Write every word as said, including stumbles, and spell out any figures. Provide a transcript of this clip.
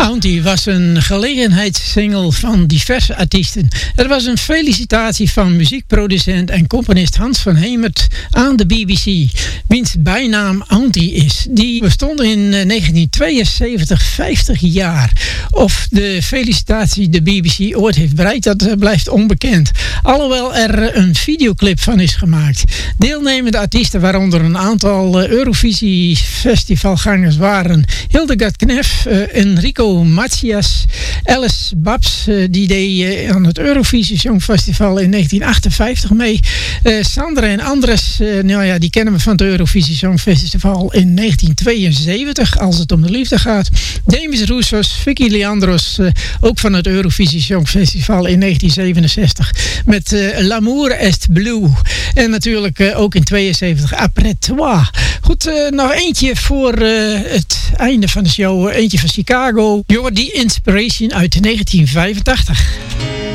Auntie was een gelegenheidssingle van diverse artiesten. Er was een felicitatie van muziekproducent en componist Hans van Hemert aan de B B C, wiens bijnaam Auntie is. Die bestond in negentien tweeënzeventig vijftig jaar. Of de felicitatie de B B C ooit heeft bereikt, dat blijft onbekend. Alhoewel er een videoclip van is gemaakt. Deelnemende artiesten, waaronder een aantal Eurovisie festivalgangers, waren Hildegard Knef, uh, Enrico Macias, Alice Babs, uh, die deed uh, aan het Eurovisie Songfestival in negentien achtenvijftig mee. Uh, Sandra en Andres, uh, nou ja, die kennen we van het Eurovisie Songfestival in negentien tweeënzeventig, als het om de liefde gaat. Demis Roussos, Vicky Leandros, uh, ook van het Eurovisie Songfestival in negentien zevenenzestig, met uh, L'amour est bleu. En natuurlijk uh, ook in tweeënzeventig, Après toi. Goed, uh, nog eentje voor uh, het einde van de show. Eentje van Chicago. Your The Inspiration uit negentien vijfentachtig.